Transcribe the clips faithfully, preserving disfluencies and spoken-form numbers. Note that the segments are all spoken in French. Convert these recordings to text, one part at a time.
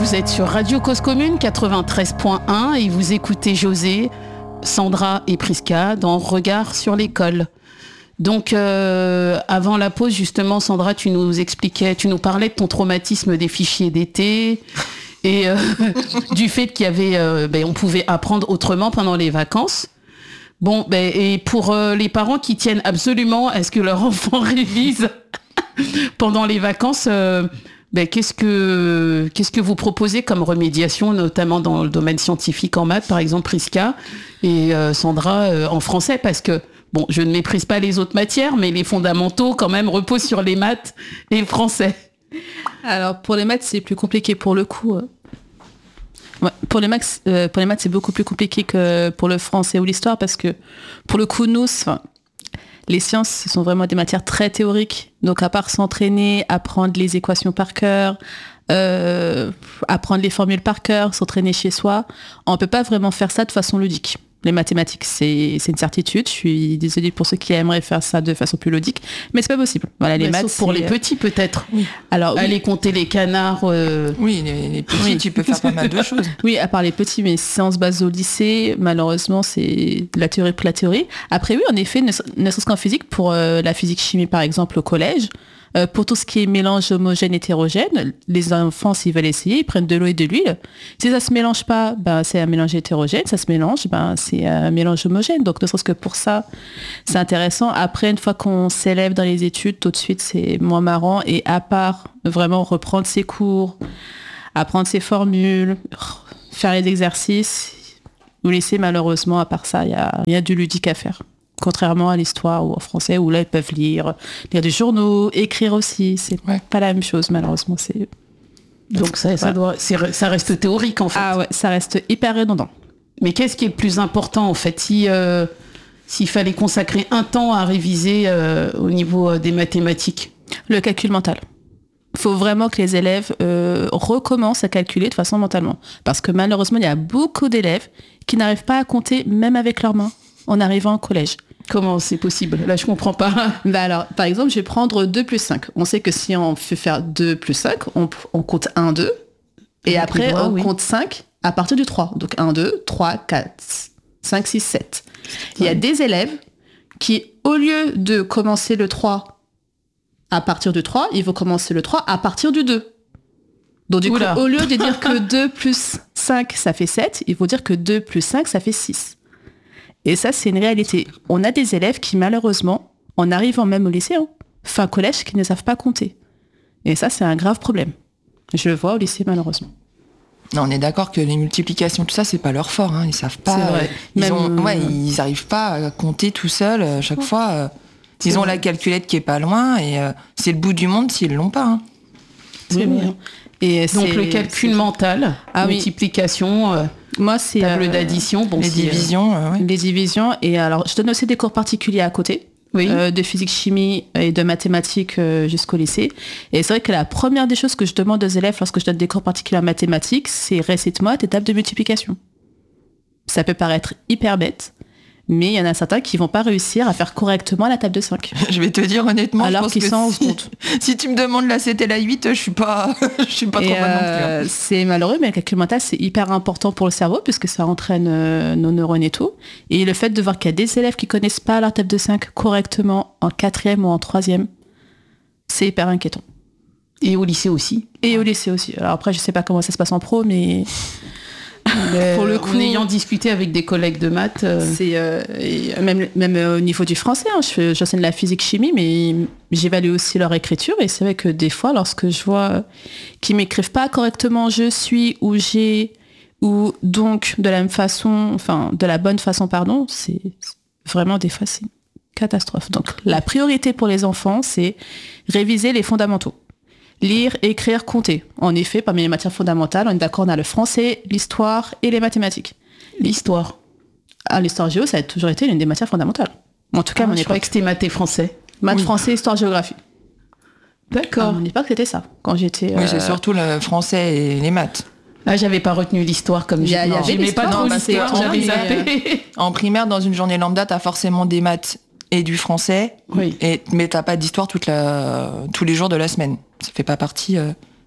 Vous êtes sur Radio Cause Commune quatre-vingt-treize point un et vous écoutez José, Sandra et Prisca dans Regard sur l'école. Donc, euh, avant la pause, justement, Sandra, tu nous expliquais, tu nous parlais de ton traumatisme des fichiers d'été et euh, du fait qu'il y avait, euh, ben, on pouvait apprendre autrement pendant les vacances. Bon, ben, et pour euh, les parents qui tiennent absolument à ce que leur enfant révise pendant les vacances, euh, ben, qu'est-ce que, qu'est-ce que vous proposez comme remédiation, notamment dans le domaine scientifique en maths, par exemple, Prisca et euh, Sandra euh, en français, parce que bon, je ne méprise pas les autres matières, mais les fondamentaux, quand même, reposent sur les maths et le français. Alors, pour les maths, c'est plus compliqué pour le coup. Ouais, pour, les maths, euh, pour les maths, c'est beaucoup plus compliqué que pour le français ou l'histoire, parce que, pour le coup, nous, les sciences, ce sont vraiment des matières très théoriques. Donc, à part s'entraîner, apprendre les équations par cœur, euh, apprendre les formules par cœur, s'entraîner chez soi, on ne peut pas vraiment faire ça de façon ludique. Les mathématiques, c'est, c'est une certitude. Je suis désolée pour ceux qui aimeraient faire ça de façon plus ludique, mais c'est pas possible. Voilà, les mais maths, sauf pour c'est... les petits, peut-être. Oui. Alors, aller oui. compter les canards. Euh... Oui, les, les petits, oui. Tu peux faire pas mal de choses. Oui, à part les petits, mais si on se base au lycée, malheureusement, c'est de la théorie pour la théorie. Après, oui, en effet, ne, ne serait-ce qu'en physique, pour euh, la physique-chimie, par exemple, au collège, Euh, pour tout ce qui est mélange homogène hétérogène, les enfants, s'ils veulent essayer, ils prennent de l'eau et de l'huile. Si ça se mélange pas, ben, c'est un mélange hétérogène. Ça se mélange, ben, c'est un mélange homogène. Donc, ne serait-ce que pour ça, c'est intéressant. Après, une fois qu'on s'élève dans les études, tout de suite, c'est moins marrant. Et à part vraiment reprendre ses cours, apprendre ses formules, faire les exercices, au lycée, malheureusement, à part ça, il n'y a rien de ludique à faire. Contrairement à l'histoire ou en français où là ils peuvent lire, lire des journaux, écrire aussi. C'est ouais. pas la même chose malheureusement. C'est... Donc ça, ça, doit, c'est, ça reste théorique en fait. Ah ouais, ça reste hyper redondant. Mais qu'est-ce qui est le plus important en fait si, euh, s'il fallait consacrer un temps à réviser euh, au niveau euh, des mathématiques? Le calcul mental. Il faut vraiment que les élèves euh, recommencent à calculer de façon mentalement. Parce que malheureusement, il y a beaucoup d'élèves qui n'arrivent pas à compter même avec leurs mains en arrivant au collège. Comment c'est possible? Là, je comprends pas. Bah alors, par exemple, je vais prendre deux plus cinq. On sait que si on fait faire deux plus cinq, on, on compte un, deux. Et donc après, droit, on oui. compte cinq à partir du trois. Donc un, deux, trois, quatre, cinq, six, sept. Il y a des élèves qui, au lieu de commencer le trois à partir du trois, ils vont commencer le trois à partir du deux. Donc du Oula. coup, au lieu de dire que deux plus cinq, ça fait sept, ils vont dire que deux plus cinq, ça fait six. Et ça, c'est une réalité. On a des élèves qui, malheureusement, en arrivant même au lycée, hein, fin collège, qui ne savent pas compter. Et ça, c'est un grave problème. Je le vois au lycée, malheureusement. Non, on est d'accord que les multiplications, tout ça, c'est pas leur fort. Hein. Ils savent pas. C'est vrai. Euh, ils même... ont, ouais, ils arrivent pas à compter tout seuls à chaque fois. Euh, ils ont vrai. la calculette qui est pas loin et euh, c'est le bout du monde s'ils l'ont pas. Hein. C'est oui, vrai. Et donc c'est, le calcul c'est... mental, ah, multiplication. Oui. Euh... Moi, c'est table euh, d'addition, bon, les c'est, divisions, euh, ouais. les divisions. Et alors, je donne aussi des cours particuliers à côté, oui. euh, de physique, chimie et de mathématiques euh, jusqu'au lycée. Et c'est vrai que la première des choses que je demande aux élèves lorsque je donne des cours particuliers en mathématiques, c'est récite-moi tes tables de multiplication. Ça peut paraître hyper bête, mais il y en a certains qui vont pas réussir à faire correctement la table de cinq. Je vais te dire honnêtement, alors je pense qu'ils que s'en si, compte. si tu me demandes la sept et la huit, je suis pas, je suis pas et trop bonne euh, non plus. Hein. C'est malheureux, mais le calcul mental, c'est hyper important pour le cerveau puisque ça entraîne euh, nos neurones et tout. Et le fait de voir qu'il y a des élèves qui connaissent pas leur table de cinq correctement en quatrième ou en troisième, c'est hyper inquiétant. Et au lycée aussi. Et au lycée aussi. Alors après, je sais pas comment ça se passe en pro, mais... Mais pour le coup, en ayant discuté avec des collègues de maths, euh... c'est euh, et même même au niveau du français, hein, je, j'enseigne la physique chimie, mais j'évalue aussi leur écriture et c'est vrai que des fois, lorsque je vois qu'ils m'écrivent pas correctement, je suis ou j'ai ou donc de la même façon, enfin de la bonne façon, pardon, c'est vraiment des fois c'est une catastrophe. Donc la priorité pour les enfants, c'est réviser les fondamentaux. Lire, écrire, compter. En effet, parmi les matières fondamentales, on est d'accord, on a le français, l'histoire et les mathématiques. L'histoire. Ah, l'histoire géo, ça a toujours été l'une des matières fondamentales. En tout cas, ah, à mon je époque. croyais que c'était maths et français. Maths, oui. français, histoire, géographie. D'accord. À mon époque, c'était ça. Quand j'étais. Oui, euh... c'est surtout le français et les maths. Ah, j'avais pas retenu l'histoire comme j'ai. Il y avait pas trop l'histoire, j'avais zappé. En primaire, dans une journée lambda, t'as forcément des maths et du français, oui. et, mais t'as pas d'histoire toute la, tous les jours de la semaine. Ça fait pas partie euh,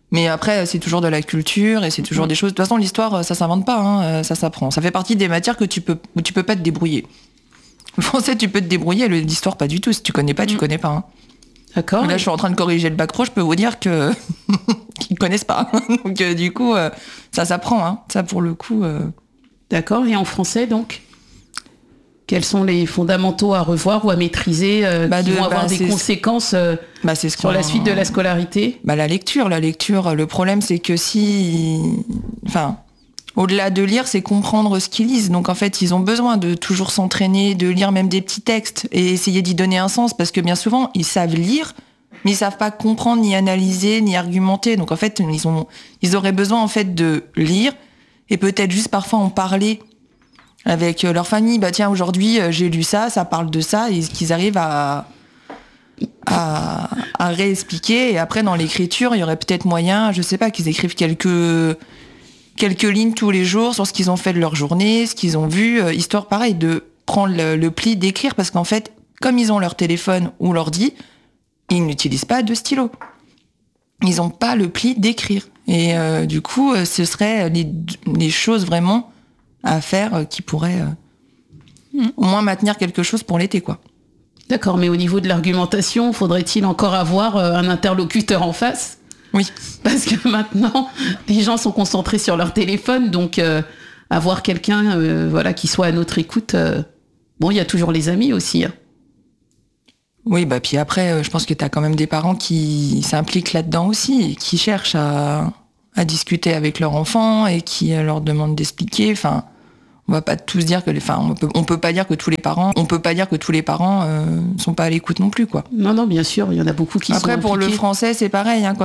Mais après, c'est toujours de la culture et c'est toujours mmh. des choses. De toute façon, l'histoire, ça s'invente pas, hein, ça s'apprend. Ça fait partie des matières que tu peux, où tu peux pas te débrouiller. Le français, tu peux te débrouiller, l'histoire, pas du tout. Si tu connais pas, tu mmh. connais pas. Hein. D'accord. Là, je suis en train de corriger le bac pro, je peux vous dire que qu'ils ne connaissent pas. Donc, euh, du coup, euh, ça s'apprend. Hein. Ça, pour le coup. Euh... D'accord. Et en français, donc, quels sont les fondamentaux à revoir ou à maîtriser euh, bah qui de, vont avoir bah, des conséquences euh, bah, c'est ce sur la suite de la scolarité ? Bah, la lecture, la lecture. Le problème, c'est que si, enfin, au-delà de lire, c'est comprendre ce qu'ils lisent. Donc, en fait, ils ont besoin de toujours s'entraîner, de lire même des petits textes et essayer d'y donner un sens, parce que bien souvent, ils savent lire, mais ils savent pas comprendre, ni analyser, ni argumenter. Donc, en fait, ils ont, ils auraient besoin, en fait, de lire et peut-être juste parfois en parler avec leur famille. Bah, tiens, aujourd'hui, j'ai lu ça, ça parle de ça, et qu'ils arrivent à, à, à réexpliquer. Et après, dans l'écriture, il y aurait peut-être moyen, je sais pas, qu'ils écrivent quelques, quelques lignes tous les jours sur ce qu'ils ont fait de leur journée, ce qu'ils ont vu, euh, histoire, pareil, de prendre le, le pli d'écrire, parce qu'en fait, comme ils ont leur téléphone ou l'ordi, ils n'utilisent pas de stylo. Ils n'ont pas le pli d'écrire. Et euh, du coup, ce seraient les, les choses vraiment à faire euh, qui pourraient euh, mmh. au moins maintenir quelque chose pour l'été, quoi. D'accord, mais au niveau de l'argumentation, faudrait-il encore avoir euh, un interlocuteur en face ? Oui. Parce que maintenant, les gens sont concentrés sur leur téléphone, donc euh, avoir quelqu'un euh, voilà, qui soit à notre écoute, euh, bon, il y a toujours les amis aussi. Hein. Oui, bah puis après, je pense que tu as quand même des parents qui s'impliquent là-dedans aussi, qui cherchent à, à discuter avec leur enfant et qui leur demandent d'expliquer. Enfin, on va pas tous dire que les, enfin, on peut, on peut pas dire que tous les parents, on peut pas dire que tous les parents euh, sont pas à l'écoute non plus, quoi. Non, non, bien sûr, il y en a beaucoup qui après, sont pour impliqués. Le français, c'est pareil. Hein,